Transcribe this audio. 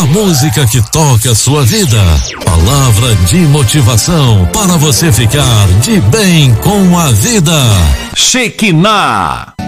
música que toca a sua vida. Palavra de motivação para você ficar de bem com a vida. Shekinah.